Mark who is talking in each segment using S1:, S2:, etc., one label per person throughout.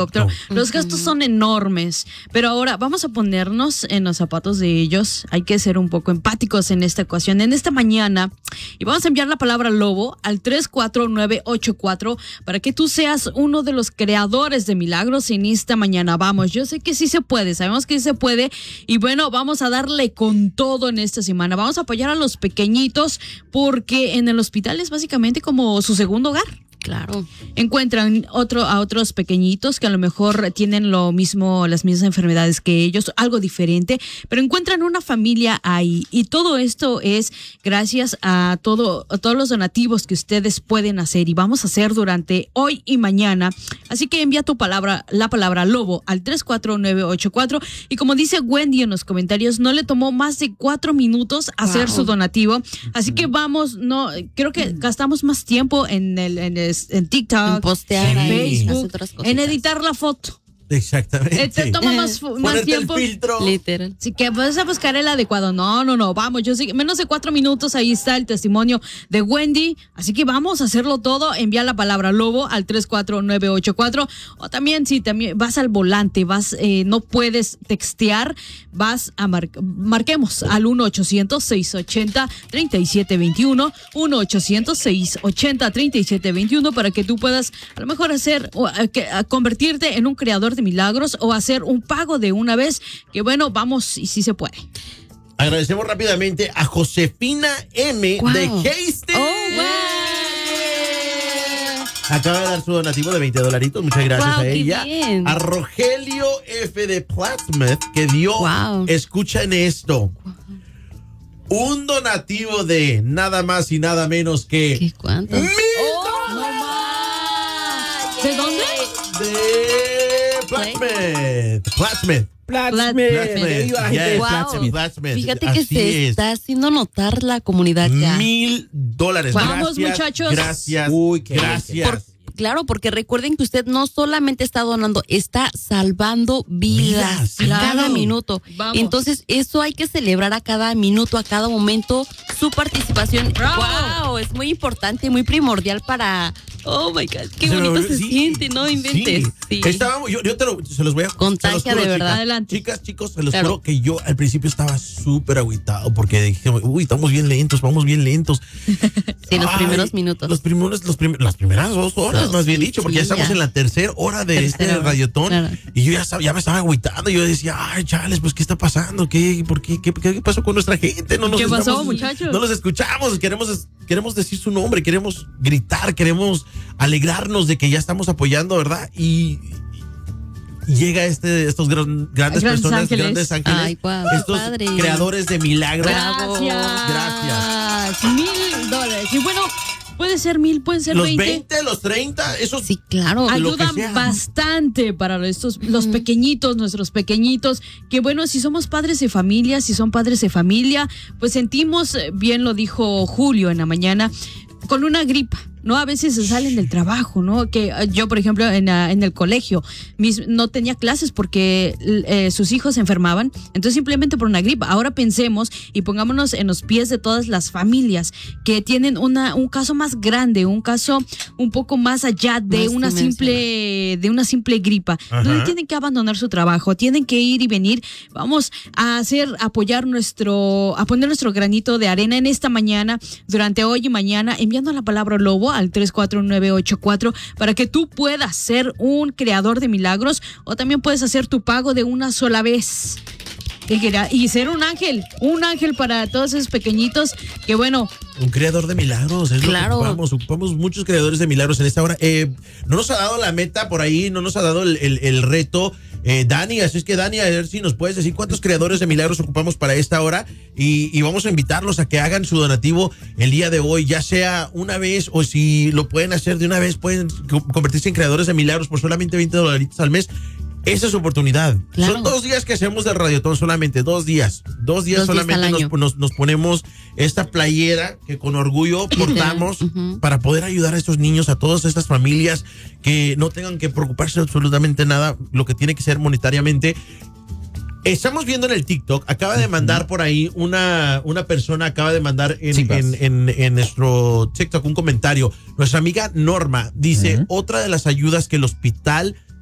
S1: helicóptero. Los gastos son enormes, pero ahora vamos a ponernos en los zapatos de ellos. Hay que ser un poco empáticos en esta ocasión, en esta mañana, y vamos a enviar la palabra lobo al 34984 para que tú seas uno de los creadores de milagros en esta mañana. Vamos, yo sé que sí se puede, sabemos que sí se puede, y bueno, vamos a darle con todo en esta semana. Vamos a apoyar a los pequeñitos porque en el hospital es básicamente como su segundo hogar.
S2: Claro.
S1: Encuentran a otros pequeñitos que a lo mejor tienen lo mismo, las mismas enfermedades que ellos, algo diferente, pero encuentran una familia ahí. Y todo esto es gracias a todos los donativos que ustedes pueden hacer y vamos a hacer durante hoy y mañana. Así que envía la palabra lobo al 34984. Y como dice Wendy en los comentarios, no le tomó más de 4 minutos hacer su donativo. Así que vamos, creo que gastamos más tiempo en TikTok,
S2: en postear,
S1: en Facebook,
S2: otras
S1: en editar la foto.
S3: Exactamente.
S1: Te toma más tiempo.
S3: El filtro.
S2: Literal.
S1: Así que vas a buscar el adecuado. No. Vamos, yo sí, menos de 4 minutos. Ahí está el testimonio de Wendy. Así que vamos a hacerlo todo. Envía la palabra lobo al 34984. O también, si también vas al volante, no puedes textear, vas a marquemos al 1-800-680-3721. 1-800-680-3721 para que tú puedas a lo mejor convertirte en un creador de milagros o hacer un pago de una vez, que bueno, vamos, y sí se puede.
S3: Agradecemos rápidamente a Josefina M. de Hastings. Acaba de dar su donativo de $20. Muchas gracias a ella.
S2: Bien.
S3: A Rogelio F. de Plattsmouth, que dio, escuchen esto, un donativo de nada más y nada menos que
S2: ¿Qué cuánto?
S3: $1,000.
S1: ¿De dónde?
S3: De Plattsmouth.
S2: Fíjate que se está haciendo notar la comunidad ya.
S3: $1,000.
S1: Vamos, muchachos.
S3: Gracias. Gracias.
S2: Claro, porque recuerden que usted no solamente está donando, está salvando vidas cada minuto.
S1: Vamos.
S2: Entonces, eso hay que celebrar a cada minuto, a cada momento, su participación.
S1: ¡Bravo!
S2: ¡Wow! Es muy importante, muy primordial para... Oh my God, qué bonito se siente, no inventes. Sí.
S3: Estábamos, se los voy a
S2: contagia,
S3: se los juro,
S2: de verdad.
S3: Chicas.
S1: Adelante.
S3: Chicos, se los juro que yo al principio estaba súper agüitado porque dije, estamos bien lentos, vamos bien lentos.
S2: Sí, los primeros minutos.
S3: Las primeras 2 horas, más bien dicho, porque ya estamos en la tercera hora de este radiotón. Claro. Y yo ya me estaba agüitando. Yo decía, ay, chales, pues, ¿qué está pasando? ¿Qué pasó con nuestra gente?
S1: ¿Qué pasó, muchachos?
S3: No los escuchamos, queremos decir su nombre, queremos gritar, queremos alegrarnos de que ya estamos apoyando, ¿verdad? Y llega estos grandes personas, grandes ángeles,
S2: ay, wow,
S3: estos
S2: padre,
S3: creadores de milagros.
S1: Gracias. $1,000. Y bueno, puede ser 1,000, pueden ser
S3: los
S1: 20,
S3: los 30, eso
S2: sí, claro,
S1: ayudan bastante para los pequeñitos, nuestros pequeñitos, que bueno, si somos padres de familia, pues sentimos, bien lo dijo Julio en la mañana, con una gripa, ¿no? A veces se salen del trabajo, ¿no? Que yo, por ejemplo, en el colegio no tenía clases porque sus hijos se enfermaban, entonces simplemente por una gripa. Ahora pensemos y pongámonos en los pies de todas las familias que tienen un caso más grande, un caso un poco más allá de una simple gripa, donde tienen que abandonar su trabajo, tienen que ir y venir. Vamos a poner nuestro granito de arena en esta mañana, durante hoy y mañana, enviando la palabra lobo al 34984 para que tú puedas ser un creador de milagros, o también puedes hacer tu pago de una sola vez y ser un ángel para todos esos pequeñitos que bueno,
S3: un creador de milagros, es
S2: claro.
S3: Lo que ocupamos muchos creadores de milagros en esta hora. No nos ha dado la meta por ahí, no nos ha dado el reto Dani, así es que Dani, a ver si nos puedes decir cuántos creadores de milagros ocupamos para esta hora y vamos a invitarlos a que hagan su donativo el día de hoy, ya sea una vez o si lo pueden hacer de una vez, pueden convertirse en creadores de milagros por solamente $20 al mes. Esa es su oportunidad. Claro. Son 2 días que hacemos de Radiotón, solamente 2 días. 2 días solamente nos ponemos esta playera que con orgullo portamos para poder ayudar a estos niños, a todas estas familias que no tengan que preocuparse absolutamente nada, lo que tiene que ser monetariamente. Estamos viendo en el TikTok, acaba de mandar por ahí una persona, acaba de mandar en nuestro TikTok un comentario. Nuestra amiga Norma dice, otra de las ayudas que el hospital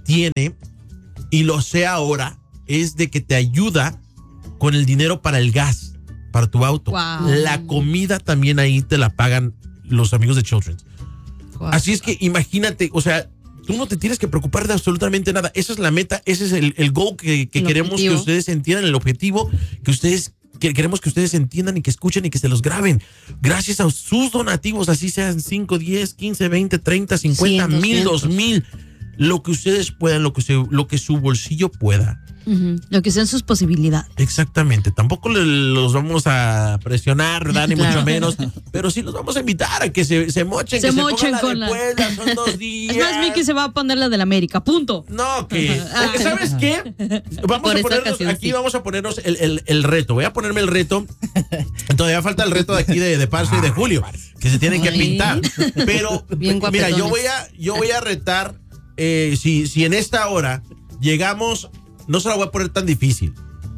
S3: tiene, y lo sé ahora, es de que te ayuda con el dinero para el gas, para tu auto.
S1: Wow.
S3: La comida también ahí te la pagan los amigos de Children's.
S2: Wow.
S3: Así es que imagínate, o sea, tú no te tienes que preocupar de absolutamente nada. Esa es la meta, ese es el goal que queremos
S2: objetivo.
S3: que ustedes entiendan, el objetivo que queremos que ustedes entiendan y que escuchen y que se los graben. Gracias a sus donativos, así sean 5, 10, 15, 20, 30, 50,
S2: 100,
S3: 1000,
S2: 200.
S3: 2000. Lo que ustedes puedan, lo que su bolsillo pueda.
S1: Lo que sean sus posibilidades.
S3: Exactamente. Tampoco los vamos a presionar, ¿verdad? Ni
S2: Claro.
S3: mucho menos. Pero sí los vamos a invitar a que se mochen,
S1: Se
S3: que
S1: mochen
S3: se pongan
S1: con
S3: la
S1: la-
S3: de Puebla, son 2 días.
S1: Es más, Miki se va a poner la del América, punto.
S3: No, que. Porque, ¿sabes qué? Vamos
S2: Por
S3: a
S2: esta
S3: ponernos,
S2: ocasión,
S3: aquí
S2: sí.
S3: vamos a ponernos el reto. Voy a ponerme el reto. Todavía falta el reto de aquí de Parce y de Julio, que se tienen que
S2: Ay.
S3: pintar. Pero,
S2: Bien
S3: mira, yo
S2: guapetones.
S3: voy a retar, si en esta hora llegamos, no se la voy a poner tan difícil,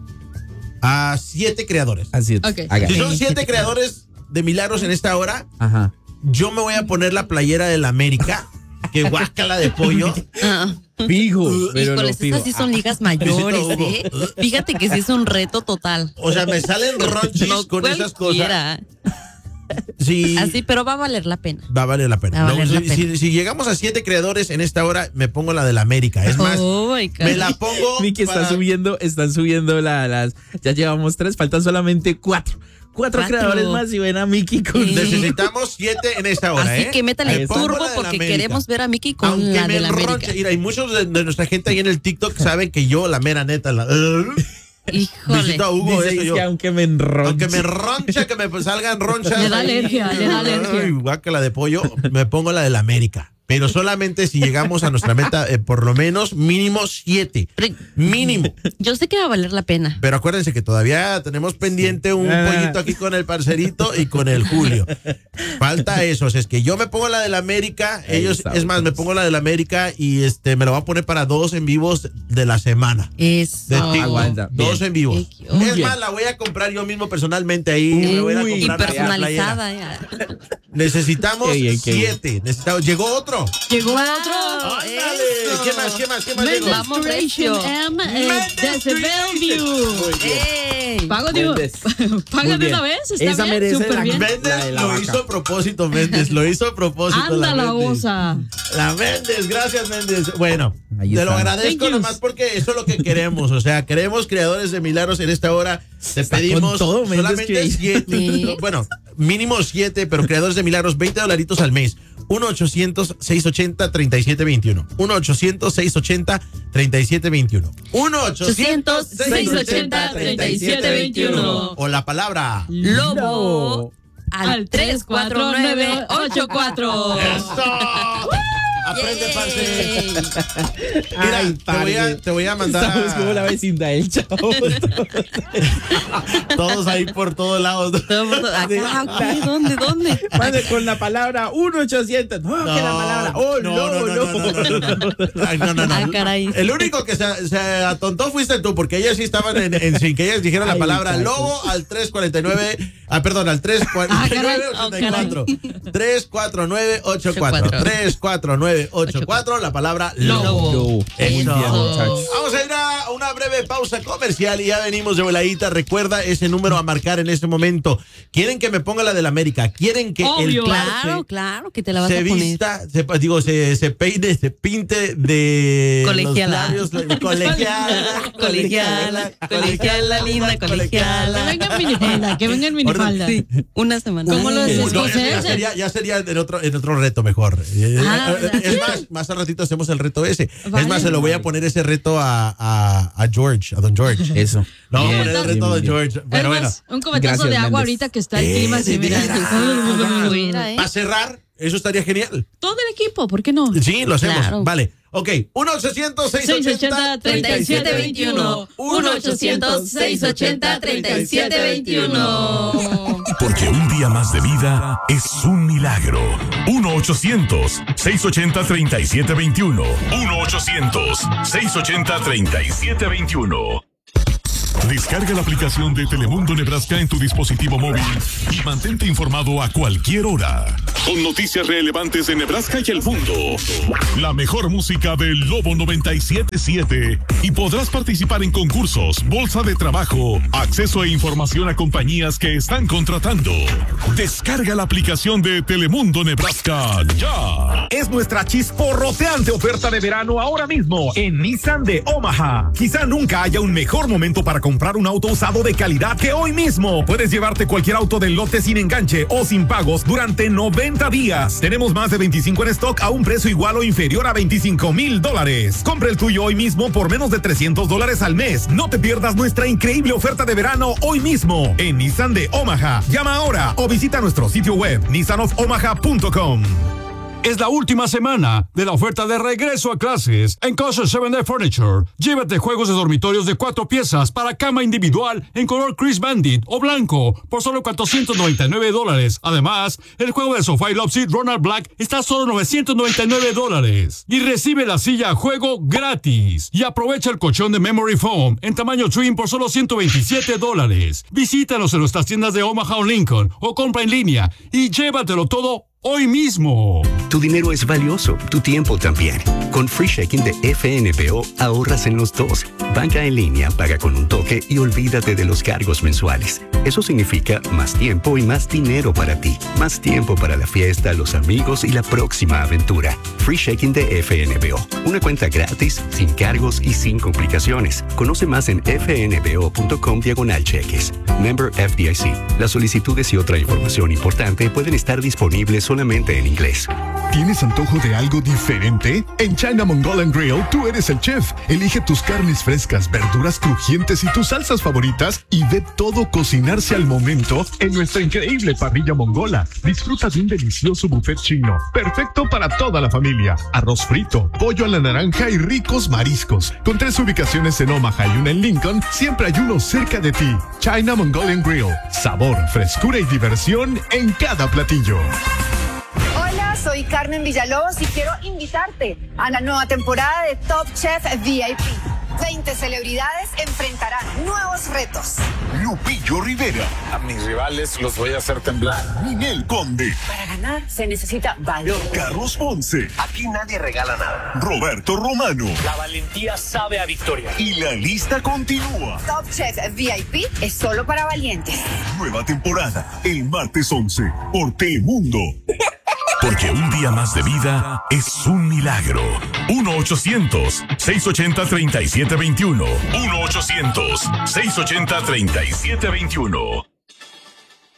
S3: a 7 creadores.
S4: Así es.
S1: Ok.
S4: Haga.
S3: Si son 7 creadores de milagros en esta hora,
S4: Ajá.
S3: yo me voy a poner la playera del América, que guácala de pollo.
S2: Ah,
S4: Fijo, pero
S2: híjoles,
S4: lo fijo.
S2: estas sí son ligas mayores,
S3: Hugo.
S2: ¿eh? Fíjate que sí es un reto total.
S3: O sea, me salen ronchis
S2: No
S3: con esas cosas.
S2: cualquiera.
S3: Sí,
S2: Así, pero va a valer la pena.
S3: va a valer la pena.
S2: Va a valer
S3: No,
S2: la
S3: si,
S2: pena.
S3: si llegamos a 7 creadores en esta hora, me pongo la del América. Es más,
S2: Oh, my God.
S3: me la pongo.
S4: Miki
S3: para-
S4: están subiendo las. Ya llevamos 3, faltan solamente 4. 4
S2: Cuatro.
S4: creadores más y ven a Miki con.
S2: Sí.
S3: Necesitamos 7 en esta hora,
S2: Así
S3: ¿eh?
S2: que métale
S3: Me pongo
S2: turbo
S3: la del
S2: porque
S3: América.
S2: queremos ver a Miki con
S3: Aunque
S2: la
S3: me
S2: de la América.
S3: enronche. Mira, y muchos de nuestra gente ahí en el TikTok saben que yo, la mera neta,
S2: Híjole.
S3: visito a Hugo,
S4: Dice,
S3: eso
S4: es
S3: yo.
S4: que aunque me enronche.
S3: Aunque me roncha, que me salgan ronchas.
S1: Le da
S3: ahí.
S1: alergia, le da alergia.
S3: Ay, guácala de pollo, me pongo la del América. Pero solamente si llegamos a nuestra meta, por lo menos mínimo 7.
S2: Pero-
S3: Mínimo.
S2: Yo sé que va a valer la pena.
S3: Pero acuérdense que todavía tenemos pendiente un pollito aquí con el parcerito y con el Julio. Falta eso. O sea, es que yo me pongo la del América.
S4: Ahí
S3: Ellos,
S4: está,
S3: es más, me pongo la del América y me lo voy a poner para 2 en vivos de la semana.
S2: Eso.
S3: De TikTok.
S4: aguanta.
S3: 2
S4: Bien.
S3: en vivos.
S2: Muy
S3: Es
S4: bien.
S3: más, la voy a comprar yo mismo personalmente ahí. Me voy a
S4: Uy,
S2: Y
S3: comprar la playera.
S2: personalizada. Ya.
S3: Necesitamos
S4: Qué bien, qué bien.
S3: 7. Llegó otro.
S1: Llegó otro.
S3: ¡Ándale!
S2: Eso.
S3: ¿Qué más? ¿Qué más? ¿Qué más llegó?
S2: Vamos, recio.
S1: Desde Bellevue.
S2: ¡Ey!
S1: Pago de,
S4: Méndez.
S1: paga
S4: Muy
S1: de
S4: bien.
S1: una vez, está
S4: Esa
S1: bien,
S4: merece
S1: súper
S4: la-
S1: bien.
S4: La
S3: Méndez
S4: de la
S3: lo
S4: vaca.
S3: hizo a propósito, Méndez. Lo hizo a propósito.
S1: Anda la
S3: Méndez.
S1: osa.
S3: La Méndez, gracias Méndez. Bueno,
S4: Ahí
S3: te lo
S4: está.
S3: agradezco
S1: Thank yous.
S3: nomás porque eso es lo que queremos. O sea, queremos creadores de milagros en esta hora. Te pedimos
S4: con todo, Méndez,
S3: solamente
S4: que-
S3: 7.
S2: Sí.
S3: Bueno, mínimo 7, pero creadores de milagros, $20 al mes. 1-800-680-3721. 1-800-680-3721.
S1: 1-800-680-3721.
S3: O la palabra.
S2: Lobo al 34984.
S3: ¡Eso! Aprende, parce.
S2: Yay.
S3: Mira,
S4: Ay,
S3: te voy a mandar
S4: Estamos como la vecindad del chavo.
S3: todos ahí por todos lados.
S2: Acá, ¿qué? ¿Dónde?
S4: Mande con la palabra 1-800. No, que la palabra. Oh, lobo, lobo.
S3: Ay, no.
S2: Ah, caray.
S3: El único que se atontó fuiste tú, porque ellas sí estaban sin que ellas dijeran la
S4: Ay,
S3: palabra
S4: caray.
S3: lobo al 349. Perdón, al 349-84. 349-84. 349-84, la palabra lobo.
S2: Lobo.
S3: Eso.
S4: Muy bien, muchachos.
S3: Vamos a ir a una breve pausa comercial y ya venimos de voladita. Recuerda ese número a marcar en este momento. ¿Quieren que me ponga la del América? ¿Quieren que
S1: Obvio.
S3: el parce
S2: Claro que te la vas
S3: se
S2: a poner.
S3: vista, se peine, se pinte de
S2: Colegiala.
S3: los labios, colegiala,
S2: Colegiala, linda,
S1: Que
S2: colegiala.
S1: venga en minifalda, que venga en minifalda.
S2: Sí, una semana.
S1: ¿Cómo lo
S3: No,
S1: decís,
S3: eso
S1: José?
S3: ya sería en otro reto mejor.
S2: ¿verdad?
S3: Es más al ratito hacemos el reto ese.
S1: Vale.
S3: Es más, se lo voy a poner ese reto a George, a don George.
S4: Eso.
S3: No, vamos a
S4: Bien,
S3: poner el
S4: bien,
S3: reto a don
S4: bien.
S3: George. Pero bueno,
S1: Además, un cubetazo
S4: Gracias,
S1: de agua
S4: Méndez.
S1: ahorita que está el clima así,
S3: de
S1: mira.
S3: veras.
S2: Fuera, ¿eh?
S3: para cerrar, eso estaría genial.
S1: Todo el equipo, ¿por qué no?
S3: Sí, lo hacemos.
S2: Claro.
S3: Vale. Ok, 1-800-680-3721.
S2: 1-800-680-3721.
S5: Porque un día más de vida es un milagro. 1-800-680-3721. 1-800-680-3721. Descarga la aplicación de Telemundo Nebraska en tu dispositivo móvil y mantente informado a cualquier hora. Con noticias relevantes de Nebraska y el mundo. La mejor música del Lobo 97.7. Y podrás participar en concursos, bolsa de trabajo, acceso e información a compañías que están contratando. Descarga la aplicación de Telemundo Nebraska ya.
S6: Es nuestra chisporroteante oferta de verano ahora mismo en Nissan de Omaha. Quizá nunca haya un mejor momento para comprar un auto usado de calidad que hoy mismo. Puedes llevarte cualquier auto del lote sin enganche o sin pagos durante 90 días. Tenemos más de 25 en stock a un precio igual o inferior a $25,000. Compra el tuyo hoy mismo por menos de $300 al mes. No te pierdas nuestra increíble oferta de verano hoy mismo en Nissan de Omaha. Llama ahora o visita nuestro sitio web nissanofomaha.com.
S7: Es la última semana de la oferta de regreso a clases en Kosher 7-Day Furniture. Llévate juegos de dormitorios de 4 piezas para cama individual en color Chris Bandit o blanco por solo $499. Además, el juego de sofá y love seat Ronald Black está a solo $999. Y recibe la silla a juego gratis. Y aprovecha el colchón de Memory Foam en tamaño twin por solo $127. Visítanos en nuestras tiendas de Omaha o Lincoln o compra en línea y llévatelo todo hoy mismo.
S8: Tu dinero es valioso, tu tiempo también. Con Free Checking de FNBO ahorras en los dos. Banca en línea, paga con un toque y olvídate de los cargos mensuales. Eso significa más tiempo y más dinero para ti. Más tiempo para la fiesta, los amigos y la próxima aventura. Free Checking de FNBO. Una cuenta gratis, sin cargos y sin complicaciones. Conoce más en fnbo.com/cheques. Member FDIC. Las solicitudes y otra información importante pueden estar disponibles solamente en inglés.
S9: ¿Tienes antojo de algo diferente? En China Mongolian Grill, tú eres el chef. Elige tus carnes frescas, verduras crujientes y tus salsas favoritas y ve todo cocinarse al momento en nuestra increíble parrilla mongola. Disfruta de un delicioso buffet chino, perfecto para toda la familia. Arroz frito, pollo a la naranja y ricos mariscos. Con 3 ubicaciones en Omaha y una en Lincoln, siempre hay uno cerca de ti. China Mongolian Grill. Sabor, frescura y diversión en cada platillo.
S10: Hola, soy Carmen Villalobos y quiero invitarte a la nueva temporada de Top Chef VIP. 20 celebridades enfrentarán nuevos retos.
S11: Lupillo Rivera.
S12: A mis rivales los voy a hacer temblar.
S11: Ninel Conde.
S10: Para ganar se necesita valor.
S11: Carlos Ponce.
S13: Aquí nadie regala nada.
S11: Roberto Romano.
S14: La valentía sabe a victoria.
S11: Y la lista continúa.
S10: Top Chef VIP es solo para valientes.
S11: Nueva temporada, el martes 11, por Telemundo.
S5: Porque un día más de vida es un milagro. 1-800-680-3721. 1-800-680-3721.